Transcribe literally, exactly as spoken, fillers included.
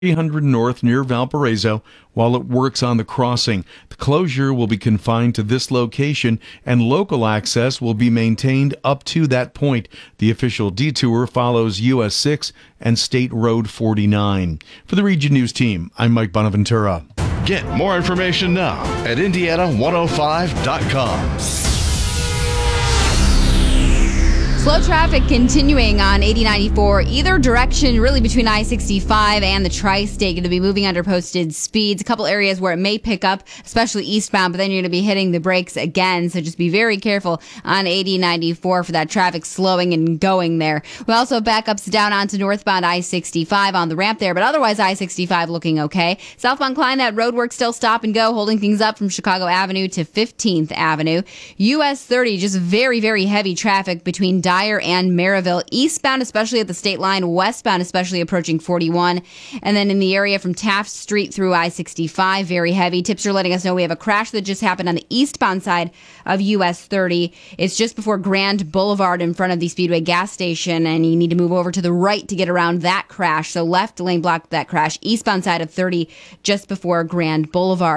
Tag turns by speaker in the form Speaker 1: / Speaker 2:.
Speaker 1: three hundred north near Valparaiso while it works on the crossing. The closure will be confined to this location and local access will be maintained up to that point. The official detour follows U S six and State Road forty-nine. For the Region News team, I'm Mike Bonaventura.
Speaker 2: Get more information now at Indiana one oh five dot com.
Speaker 3: Slow traffic continuing on eighty ninety-four, either direction, really between I sixty-five and the Tri-State. Going to be moving under posted speeds. A couple areas where it may pick up, especially eastbound, but then you're going to be hitting the brakes again. So just be very careful on eighty ninety-four for that traffic slowing and going there. We also have backups down onto northbound I sixty-five on the ramp there, but otherwise I sixty-five looking okay. Southbound Klein, that road work still stop and go, holding things up from Chicago Avenue to fifteenth Avenue. U S thirty, just very, very heavy traffic between Dyer and Maryville, eastbound, especially at the state line, westbound, especially approaching forty-one. And then in the area from Taft Street through I sixty-five, very heavy. Tips are letting us know we have a crash that just happened on the eastbound side of U S thirty. It's just before Grand Boulevard in front of the Speedway gas station, and you need to move over to the right to get around that crash. So left lane blocked that crash, eastbound side of thirty, just before Grand Boulevard.